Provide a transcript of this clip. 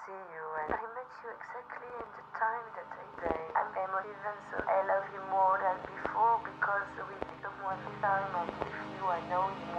see you, and I met you exactly in the time that I say I'm emotive, and so I love you more than before because we did one time, and with you I know you